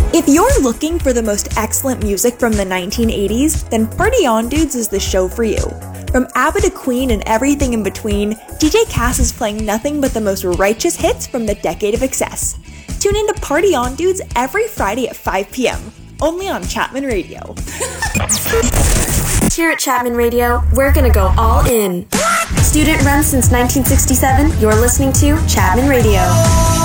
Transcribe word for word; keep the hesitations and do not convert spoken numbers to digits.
If you're looking for the most excellent music from the nineteen eighties, then Party On Dudes is the show for you. From ABBA to Queen and everything in between, D J Cass is playing nothing but the most righteous hits from the decade of excess. Tune in to Party On Dudes every Friday at five p.m., only on Chapman Radio. Here at Chapman Radio, we're gonna go all in. Student run since nineteen sixty-seven, you're listening to Chapman Radio.